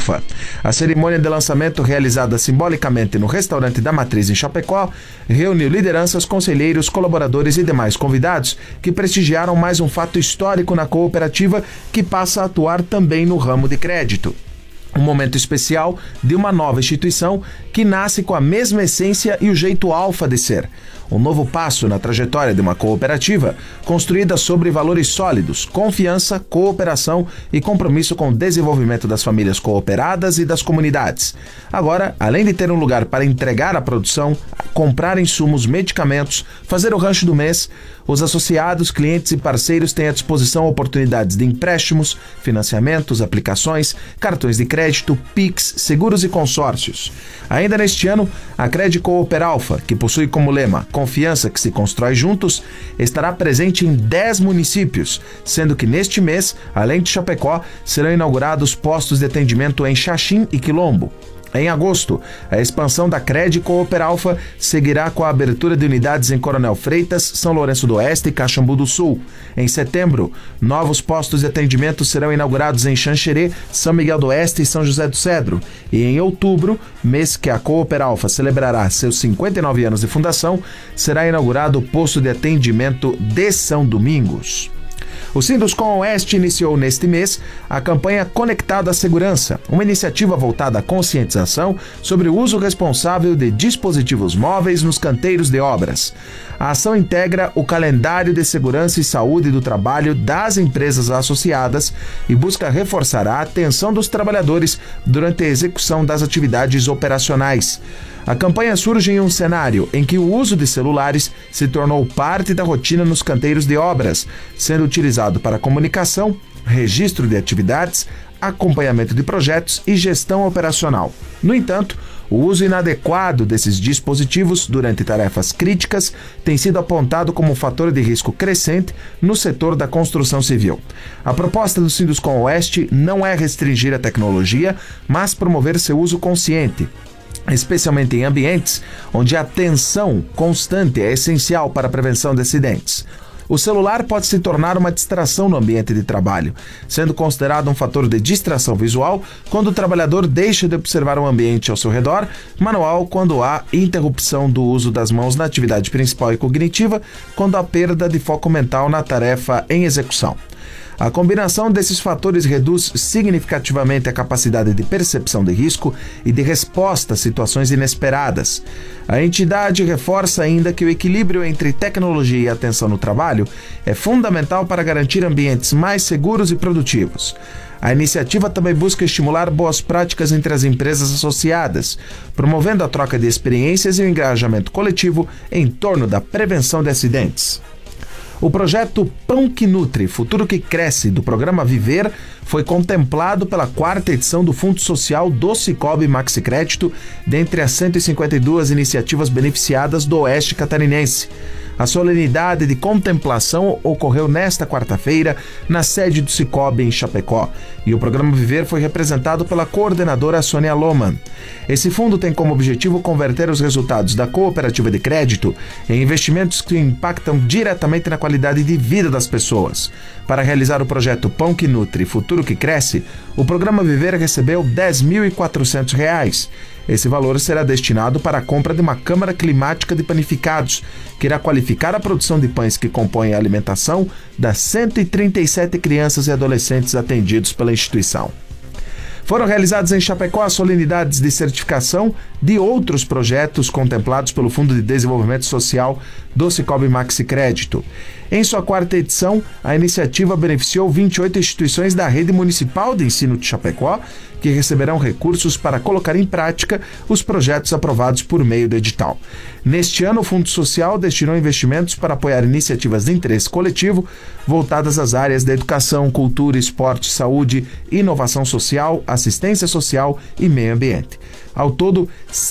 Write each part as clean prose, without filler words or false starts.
Alfa. A cerimônia de lançamento, realizada simbolicamente no restaurante da Matriz em Chapecó, reuniu lideranças, conselheiros, colaboradores e demais convidados que prestigiaram mais um fato histórico na cooperativa, que passa a atuar também no ramo de crédito. Um momento especial de uma nova instituição que nasce com a mesma essência e o jeito alfa de ser. Um novo passo na trajetória de uma cooperativa construída sobre valores sólidos, confiança, cooperação e compromisso com o desenvolvimento das famílias cooperadas e das comunidades. Agora, além de ter um lugar para entregar a produção, comprar insumos, medicamentos, fazer o rancho do mês, os associados, clientes e parceiros têm à disposição oportunidades de empréstimos, financiamentos, aplicações, cartões de crédito, PIX, seguros e consórcios. Ainda neste ano, a Cred Cooper Alfa, que possui como lema "Confiança que se constrói juntos", estará presente em 10 municípios, sendo que neste mês, além de Chapecó, serão inaugurados postos de atendimento em Xaxim e Quilombo. Em agosto, a expansão da Cred Cooper Alfa seguirá com a abertura de unidades em Coronel Freitas, São Lourenço do Oeste e Caxambu do Sul. Em setembro, novos postos de atendimento serão inaugurados em Xanxerê, São Miguel do Oeste e São José do Cedro. E em outubro, mês que a Cooper Alfa celebrará seus 59 anos de fundação, será inaugurado o posto de atendimento de São Domingos. O Sinduscom Oeste iniciou neste mês a campanha Conectado à Segurança, uma iniciativa voltada à conscientização sobre o uso responsável de dispositivos móveis nos canteiros de obras. A ação integra o calendário de segurança e saúde do trabalho das empresas associadas e busca reforçar a atenção dos trabalhadores durante a execução das atividades operacionais. A campanha surge em um cenário em que o uso de celulares se tornou parte da rotina nos canteiros de obras, sendo utilizado para comunicação, registro de atividades, acompanhamento de projetos e gestão operacional. No entanto, o uso inadequado desses dispositivos durante tarefas críticas tem sido apontado como um fator de risco crescente no setor da construção civil. A proposta do Sinduscom Oeste não é restringir a tecnologia, mas promover seu uso consciente, especialmente em ambientes onde a atenção constante é essencial para a prevenção de acidentes. O celular pode se tornar uma distração no ambiente de trabalho, sendo considerado um fator de distração visual quando o trabalhador deixa de observar o ambiente ao seu redor, manual quando há interrupção do uso das mãos na atividade principal e cognitiva, quando há perda de foco mental na tarefa em execução. A combinação desses fatores reduz significativamente a capacidade de percepção de risco e de resposta a situações inesperadas. A entidade reforça ainda que o equilíbrio entre tecnologia e atenção no trabalho é fundamental para garantir ambientes mais seguros e produtivos. A iniciativa também busca estimular boas práticas entre as empresas associadas, promovendo a troca de experiências e o engajamento coletivo em torno da prevenção de acidentes. O projeto Pão que Nutre, Futuro que Cresce, do programa Viver, foi contemplado pela 4ª edição do Fundo Social do Cicobi Maxicrédito, dentre as 152 iniciativas beneficiadas do Oeste Catarinense. A solenidade de contemplação ocorreu nesta quarta-feira na sede do Cicobi em Chapecó, e o programa Viver foi representado pela coordenadora Sônia Lohmann. Esse fundo tem como objetivo converter os resultados da cooperativa de crédito em investimentos que impactam diretamente na qualidade de vida das pessoas. Para realizar o projeto Pão que Nutre, Futuro que Cresce, o programa Viver recebeu R$ 10.400. Esse valor será destinado para a compra de uma câmara climática de panificados, que irá qualificar a produção de pães que compõem a alimentação das 137 crianças e adolescentes atendidos pela instituição. Foram realizadas em Chapecó as solenidades de certificação de outros projetos contemplados pelo Fundo de Desenvolvimento Social do Cicobi Maxicrédito. Em sua 4ª edição, a iniciativa beneficiou 28 instituições da Rede Municipal de Ensino de Chapecó, que receberão recursos para colocar em prática os projetos aprovados por meio do edital. Neste ano, o Fundo Social destinou investimentos para apoiar iniciativas de interesse coletivo voltadas às áreas da educação, cultura, esporte, saúde, inovação social, assistência social e meio ambiente. Ao todo,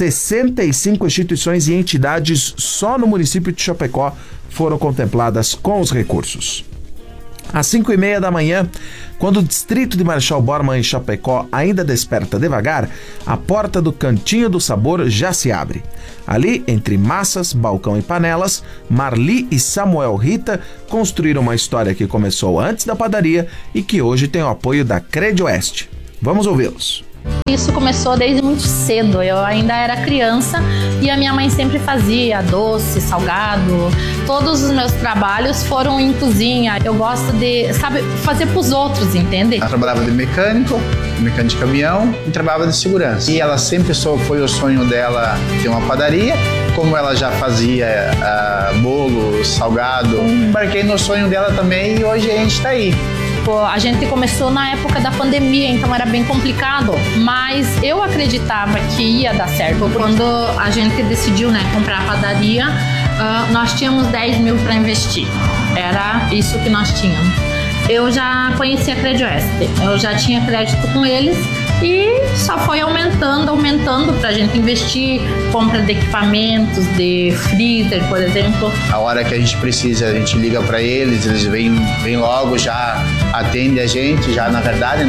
65 instituições e entidades só no município de Chapecó foram contempladas com os recursos. Às 5h30 da manhã, quando o distrito de Marechal Bormann em Chapecó ainda desperta devagar, a porta do Cantinho do Sabor já se abre. Ali, entre massas, balcão e panelas, Marli e Samuel Rita construíram uma história que começou antes da padaria e que hoje tem o apoio da Cred Oeste. Vamos ouvi-los. Isso começou desde muito cedo, eu ainda era criança e a minha mãe sempre fazia doce, salgado, todos os meus trabalhos foram em cozinha. Eu gosto de, fazer pros outros, entende? Ela trabalhava de mecânico de caminhão e trabalhava de segurança. E ela sempre foi o sonho dela ter uma padaria. Como ela já fazia bolo, salgado, embarquei no sonho dela também e hoje a gente tá aí. A gente começou na época da pandemia, então era bem complicado, mas eu acreditava que ia dar certo. Quando a gente decidiu, comprar a padaria, nós tínhamos 10 mil para investir, era isso que nós tínhamos. Eu já conhecia a Credioeste, eu já tinha crédito com eles e só foi aumentando pra gente investir, compra de equipamentos, de freezer, por exemplo. A hora que a gente precisa, a gente liga pra eles vêm logo, já atende a gente, já na verdade,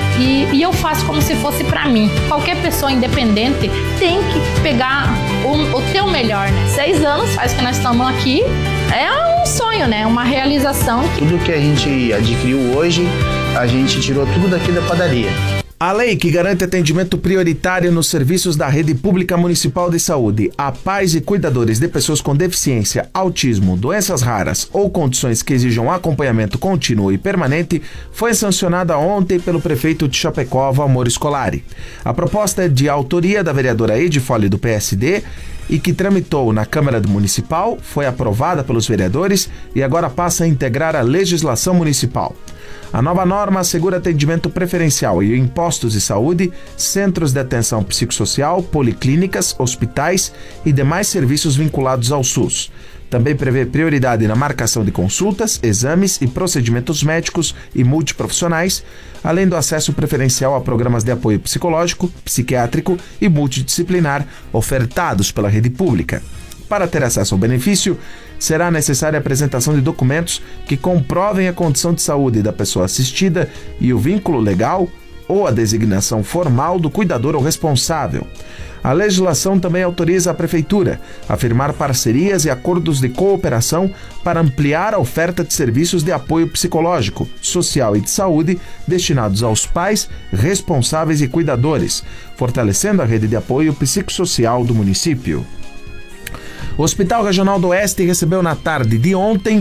E eu faço como se fosse pra mim. Qualquer pessoa independente tem que pegar o teu melhor, 6 anos faz que nós estamos aqui, é um sonho, uma realização. Tudo que a gente adquiriu hoje, a gente tirou tudo daqui da padaria. A lei que garante atendimento prioritário nos serviços da Rede Pública Municipal de Saúde a pais e cuidadores de pessoas com deficiência, autismo, doenças raras ou condições que exijam acompanhamento contínuo e permanente foi sancionada ontem pelo prefeito de Chapecó, Valmor Scolari. A proposta é de autoria da vereadora Edi Fole do PSD e que tramitou na Câmara Municipal, foi aprovada pelos vereadores e agora passa a integrar a legislação municipal. A nova norma assegura atendimento preferencial em impostos de saúde, centros de atenção psicossocial, policlínicas, hospitais e demais serviços vinculados ao SUS. Também prevê prioridade na marcação de consultas, exames e procedimentos médicos e multiprofissionais, além do acesso preferencial a programas de apoio psicológico, psiquiátrico e multidisciplinar ofertados pela rede pública. Para ter acesso ao benefício, será necessária a apresentação de documentos que comprovem a condição de saúde da pessoa assistida e o vínculo legal ou a designação formal do cuidador ou responsável. A legislação também autoriza a Prefeitura a firmar parcerias e acordos de cooperação para ampliar a oferta de serviços de apoio psicológico, social e de saúde destinados aos pais, responsáveis e cuidadores, fortalecendo a rede de apoio psicossocial do município. O Hospital Regional do Oeste recebeu na tarde de ontem,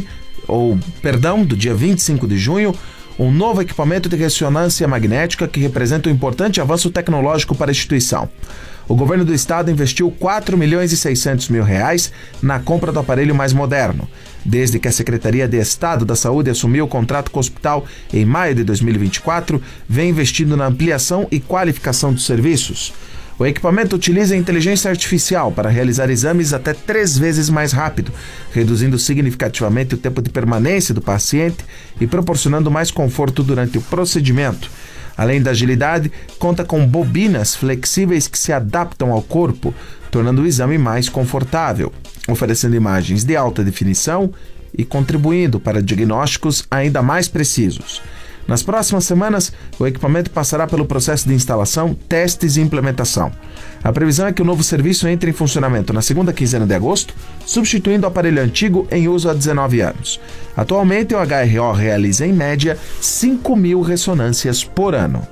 do dia 25 de junho, um novo equipamento de ressonância magnética que representa um importante avanço tecnológico para a instituição. O governo do estado investiu R$4.600.000 na compra do aparelho mais moderno. Desde que a Secretaria de Estado da Saúde assumiu o contrato com o hospital em maio de 2024, vem investindo na ampliação e qualificação dos serviços. O equipamento utiliza inteligência artificial para realizar exames até 3 vezes mais rápido, reduzindo significativamente o tempo de permanência do paciente e proporcionando mais conforto durante o procedimento. Além da agilidade, conta com bobinas flexíveis que se adaptam ao corpo, tornando o exame mais confortável, oferecendo imagens de alta definição e contribuindo para diagnósticos ainda mais precisos. Nas próximas semanas, o equipamento passará pelo processo de instalação, testes e implementação. A previsão é que o novo serviço entre em funcionamento na segunda quinzena de agosto, substituindo o aparelho antigo em uso há 19 anos. Atualmente, o HRO realiza, em média, 5.000 ressonâncias por ano.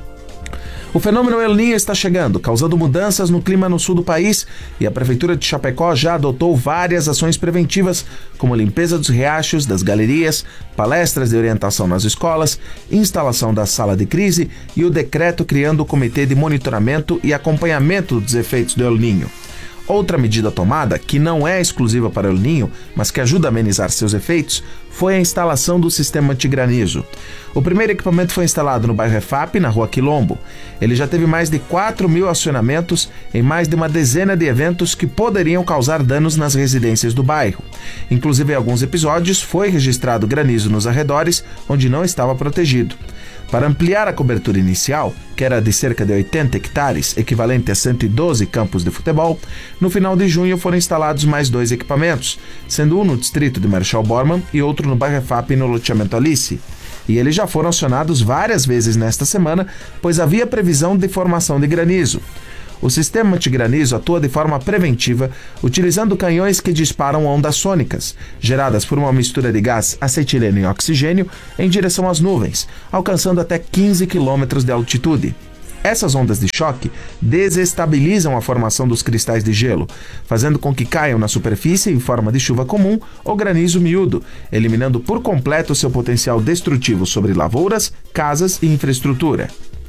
O fenômeno El Niño está chegando, causando mudanças no clima no sul do país, e a Prefeitura de Chapecó já adotou várias ações preventivas, como limpeza dos riachos, das galerias, palestras de orientação nas escolas, instalação da sala de crise e o decreto criando o Comitê de Monitoramento e Acompanhamento dos Efeitos do El Niño. Outra medida tomada, que não é exclusiva para El Niño, mas que ajuda a amenizar seus efeitos, foi a instalação do sistema antigranizo. O primeiro equipamento foi instalado no bairro EFAP, na Rua Quilombo. Ele já teve mais de 4.000 acionamentos em mais de uma dezena de eventos que poderiam causar danos nas residências do bairro. Inclusive, em alguns episódios, foi registrado granizo nos arredores, onde não estava protegido. Para ampliar a cobertura inicial, que era de cerca de 80 hectares, equivalente a 112 campos de futebol, no final de junho foram instalados mais 2 equipamentos, sendo um no distrito de Marechal Bormann e outro no bairro EFAP no loteamento Alice. E eles já foram acionados várias vezes nesta semana, pois havia previsão de formação de granizo. O sistema antigranizo atua de forma preventiva, utilizando canhões que disparam ondas sônicas, geradas por uma mistura de gás acetileno e oxigênio, em direção às nuvens, alcançando até 15 km de altitude. Essas ondas de choque desestabilizam a formação dos cristais de gelo, fazendo com que caiam na superfície em forma de chuva comum ou granizo miúdo, eliminando por completo seu potencial destrutivo sobre lavouras, casas e infraestrutura.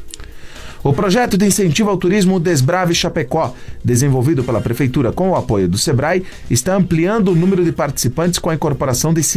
O projeto de incentivo ao turismo Desbrave Chapecó, desenvolvido pela Prefeitura com o apoio do Sebrae, está ampliando o número de participantes com a incorporação de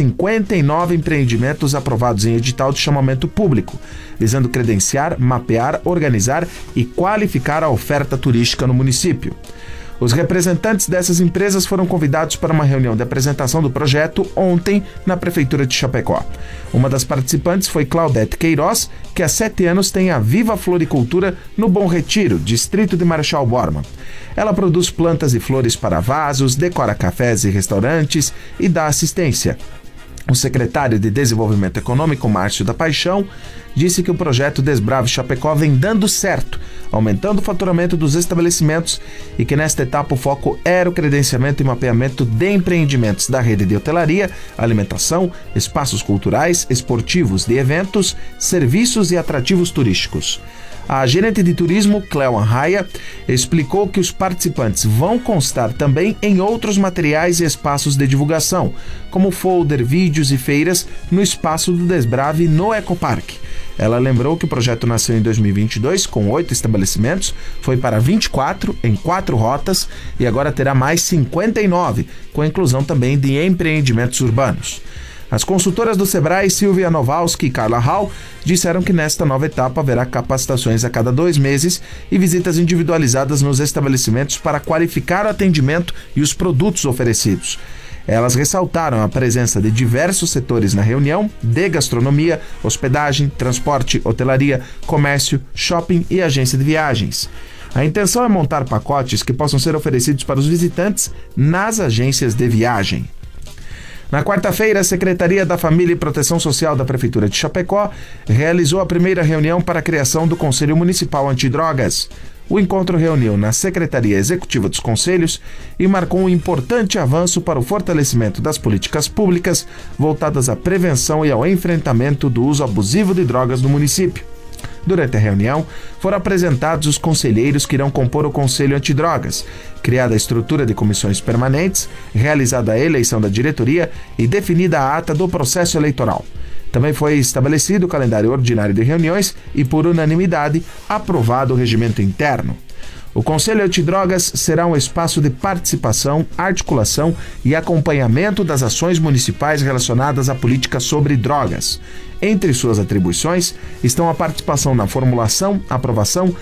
59 empreendimentos aprovados em edital de chamamento público, visando credenciar, mapear, organizar e qualificar a oferta turística no município. Os representantes dessas empresas foram convidados para uma reunião de apresentação do projeto ontem na Prefeitura de Chapecó. Uma das participantes foi Claudete Queiroz, que há 7 anos tem a Viva Floricultura no Bom Retiro, distrito de Marechal Bormann. Ela produz plantas e flores para vasos, decora cafés e restaurantes e dá assistência. O secretário de Desenvolvimento Econômico, Márcio da Paixão, disse que o projeto Desbrave Chapecó vem dando certo, aumentando o faturamento dos estabelecimentos e que nesta etapa o foco era o credenciamento e mapeamento de empreendimentos da rede de hotelaria, alimentação, espaços culturais, esportivos, de eventos, serviços e atrativos turísticos. A gerente de turismo, Cleo Anraia, explicou que os participantes vão constar também em outros materiais e espaços de divulgação, como folder, vídeos e feiras no espaço do Desbrave no Ecoparque. Ela lembrou que o projeto nasceu em 2022 com 8 estabelecimentos, foi para 24 em 4 rotas e agora terá mais 59, com a inclusão também de empreendimentos urbanos. As consultoras do Sebrae, Silvia Novalski e Carla Hall, disseram que nesta nova etapa haverá capacitações a cada 2 meses e visitas individualizadas nos estabelecimentos para qualificar o atendimento e os produtos oferecidos. Elas ressaltaram a presença de diversos setores na reunião, de gastronomia, hospedagem, transporte, hotelaria, comércio, shopping e agência de viagens. A intenção é montar pacotes que possam ser oferecidos para os visitantes nas agências de viagem. Na quarta-feira, a Secretaria da Família e Proteção Social da Prefeitura de Chapecó realizou a primeira reunião para a criação do Conselho Municipal Antidrogas. O encontro reuniu na Secretaria Executiva dos Conselhos e marcou um importante avanço para o fortalecimento das políticas públicas voltadas à prevenção e ao enfrentamento do uso abusivo de drogas no município. Durante a reunião, foram apresentados os conselheiros que irão compor o Conselho Antidrogas, criada a estrutura de comissões permanentes, realizada a eleição da diretoria e definida a ata do processo eleitoral. Também foi estabelecido o calendário ordinário de reuniões e, por unanimidade, aprovado o regimento interno. O Conselho Antidrogas será um espaço de participação, articulação e acompanhamento das ações municipais relacionadas à política sobre drogas. Entre suas atribuições estão a participação na formulação, aprovação,